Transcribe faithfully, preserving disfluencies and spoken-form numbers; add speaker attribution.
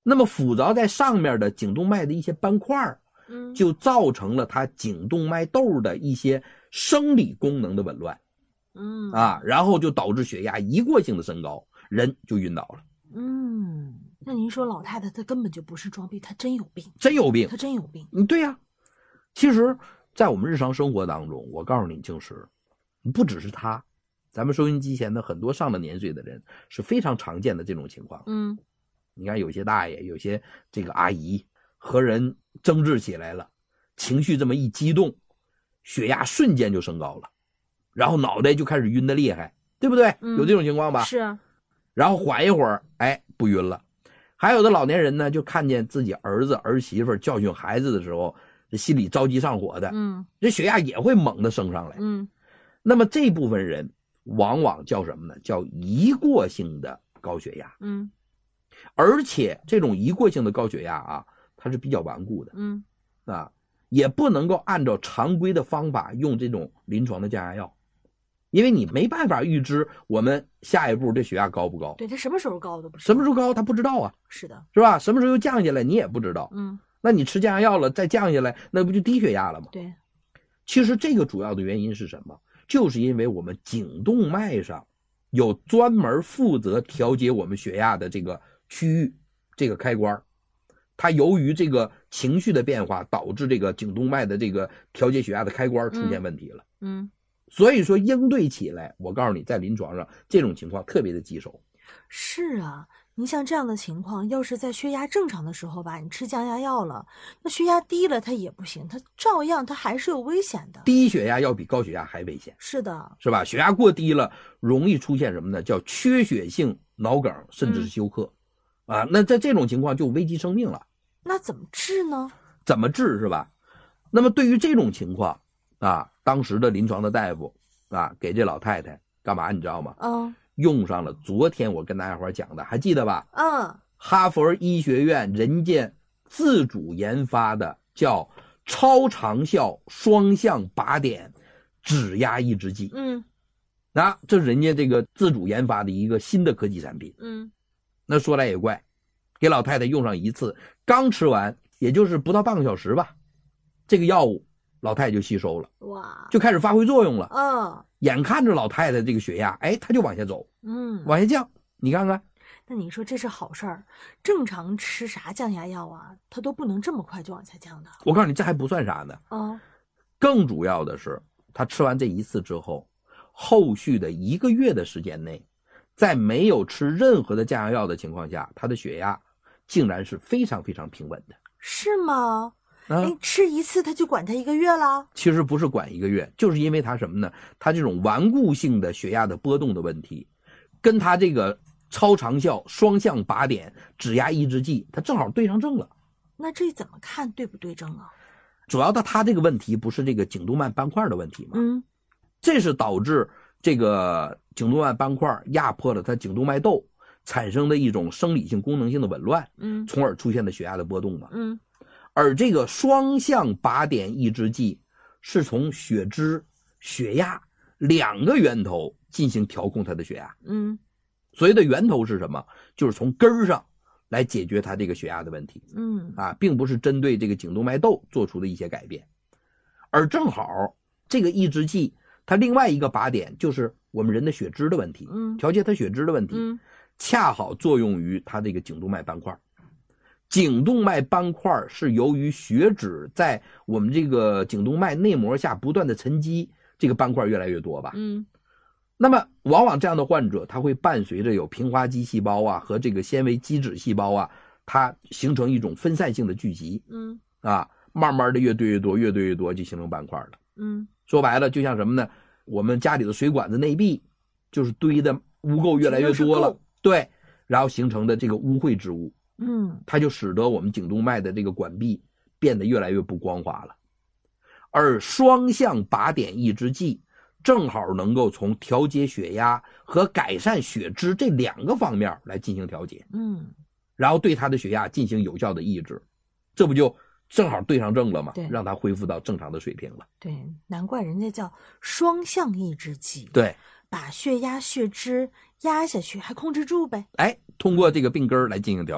Speaker 1: 那么附着在上面的颈动脉的一些斑块，
Speaker 2: 嗯，
Speaker 1: 就造成了它颈动脉窦的一些生理功能的紊乱，
Speaker 2: 嗯
Speaker 1: 啊，然后就导致血压一过性的升高，人就晕倒了。
Speaker 2: 嗯，那您说老太太她根本就不是装逼，她真有病，
Speaker 1: 真有病，
Speaker 2: 她真有病。
Speaker 1: 嗯，对呀、啊。其实，在我们日常生活当中，我告诉你，静石，不只是她，咱们收音机前的很多上了年岁的人是非常常见的这种情况。
Speaker 2: 嗯，
Speaker 1: 你看有些大爷，有些这个阿姨和人争执起来了，情绪这么一激动，血压瞬间就升高了，然后脑袋就开始晕得厉害，对不对？
Speaker 2: 嗯、
Speaker 1: 有这种情况吧？
Speaker 2: 是啊。
Speaker 1: 然后缓一会儿，哎，不晕了。还有的老年人呢，就看见自己儿子儿媳妇教训孩子的时候，心里着急上火的，
Speaker 2: 嗯，
Speaker 1: 这血压也会猛地升上来。
Speaker 2: 嗯，
Speaker 1: 那么这部分人往往叫什么呢？叫一过性的高血压。
Speaker 2: 嗯，
Speaker 1: 而且这种一过性的高血压啊，它是比较顽固的。
Speaker 2: 嗯，
Speaker 1: 啊，也不能够按照常规的方法用这种临床的降压药。因为你没办法预知我们下一步这血压高不高，
Speaker 2: 对，它什么时候高都不知道，
Speaker 1: 什么时候高他不知道啊，
Speaker 2: 是的，
Speaker 1: 是吧？什么时候又降下来你也不知道，
Speaker 2: 嗯，
Speaker 1: 那你吃降压药了再降下来，那不就低血压了吗？
Speaker 2: 对，
Speaker 1: 其实这个主要的原因是什么？就是因为我们颈动脉上有专门负责调节我们血压的这个区域，这个开关，它由于这个情绪的变化，导致这个颈动脉的这个调节血压的开关出现问题了，
Speaker 2: 嗯。嗯，
Speaker 1: 所以说应对起来，我告诉你，在临床上这种情况特别的棘手。
Speaker 2: 是啊，你像这样的情况，要是在血压正常的时候吧，你吃降压药了，那血压低了它也不行，它照样它还是有危险的。
Speaker 1: 低血压要比高血压还危险。
Speaker 2: 是的，
Speaker 1: 是吧？血压过低了，容易出现什么呢？叫缺血性脑梗，甚至是休克，嗯、啊。那在这种情况就危及生命了。
Speaker 2: 那怎么治呢？
Speaker 1: 怎么治是吧？那么对于这种情况啊，当时的临床的大夫啊，给这老太太干嘛你知道吗？
Speaker 2: 嗯，
Speaker 1: 用上了昨天我跟大家伙讲的，还记得吧？
Speaker 2: 嗯，
Speaker 1: 哈佛医学院人家自主研发的叫超长效双向靶点指压抑制剂。
Speaker 2: 嗯，
Speaker 1: 那这是人家这个自主研发的一个新的科技产品。
Speaker 2: 嗯，
Speaker 1: 那说来也怪，给老太太用上一次，刚吃完也就是不到半个小时吧，这个药物老太太就吸收了，
Speaker 2: 哇，
Speaker 1: 就开始发挥作用了。
Speaker 2: 嗯，
Speaker 1: 眼看着老太太这个血压，哎，她就往下走，
Speaker 2: 嗯，
Speaker 1: 往下降。你看看，
Speaker 2: 那你说这是好事儿？正常吃啥降压药啊，它都不能这么快就往下降的。
Speaker 1: 我告诉你，这还不算啥呢。
Speaker 2: 哦，
Speaker 1: 更主要的是，她吃完这一次之后，后续的一个月的时间内，在没有吃任何的降压药的情况下，她的血压竟然是非常非常平稳的。
Speaker 2: 是吗？
Speaker 1: 啊，
Speaker 2: 哎，吃一次他就管他一个月了？
Speaker 1: 其实不是管一个月，就是因为它什么呢？它这种顽固性的血压的波动的问题，跟它这个超长效双向靶点指压抑制剂，它正好对上症了。
Speaker 2: 那这怎么看对不对症啊？
Speaker 1: 主要的它这个问题不是这个颈动脉斑块的问题吗？
Speaker 2: 嗯，
Speaker 1: 这是导致这个颈动脉斑块压迫了它颈动脉窦，产生的一种生理性功能性的紊乱，
Speaker 2: 嗯，
Speaker 1: 从而出现的血压的波动嘛。
Speaker 2: 嗯，
Speaker 1: 而这个双向靶点抑制剂是从血脂、血压两个源头进行调控它的血压。
Speaker 2: 嗯，
Speaker 1: 所谓的源头是什么？就是从根儿上来解决它这个血压的问题。
Speaker 2: 嗯，
Speaker 1: 啊，并不是针对这个颈动脉窦做出的一些改变。而正好这个抑制剂它另外一个靶点就是我们人的血脂的问题，
Speaker 2: 嗯，
Speaker 1: 调节它血脂的问题，
Speaker 2: 嗯，
Speaker 1: 恰好作用于它这个颈动脉斑块。颈动脉斑块是由于血脂在我们这个颈动脉内膜下不断的沉积，这个斑块越来越多吧。
Speaker 2: 嗯，
Speaker 1: 那么往往这样的患者，他会伴随着有平滑肌细胞啊和这个纤维基质细胞啊，它形成一种分散性的聚集。
Speaker 2: 嗯，
Speaker 1: 啊，慢慢的越堆越多，越堆越多就形成斑块了。
Speaker 2: 嗯，
Speaker 1: 说白了就像什么呢？我们家里的水管子内壁就是堆的污垢越来越多了，对，然后形成的这个污秽之物。
Speaker 2: 嗯，
Speaker 1: 它就使得我们颈动脉的这个管壁变得越来越不光滑了。而双向靶点抑制剂正好能够从调节血压和改善血脂这两个方面来进行调节，
Speaker 2: 嗯，
Speaker 1: 然后对它的血压进行有效的抑制，这不就正好对上症了吗？
Speaker 2: 对，
Speaker 1: 让它恢复到正常的水平了。
Speaker 2: 对，难怪人家叫双向抑制剂。
Speaker 1: 对，
Speaker 2: 把血压血脂压下去，还控制住呗。
Speaker 1: 哎，通过这个病根来进行调